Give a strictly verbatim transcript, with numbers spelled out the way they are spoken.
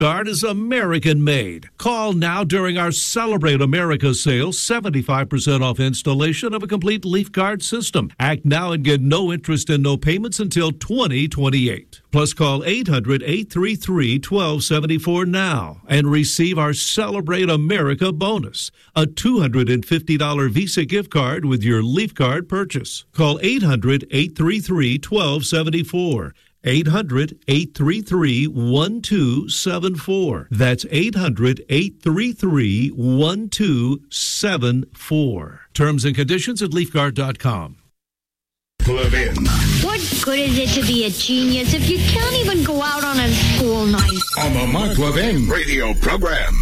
Guard is American-made. Call now during our Celebrate America sale, seventy-five percent off installation of a complete Leaf Guard system. Act now and get no interest and no payments until twenty twenty-eight. Plus, call eight hundred, eight three three, one two seven four now and receive our Celebrate America bonus, a two hundred fifty dollars Visa gift card with your Leaf Guard purchase. Call eight hundred, eight three three, one two seven four. eight hundred, eight three three, one two seven four. That's eight hundred, eight three three, one two seven four. Terms and conditions at leaf guard dot com. Levin. What good is it to be a genius if you can't even go out on a school night? On the Mark Levin radio program.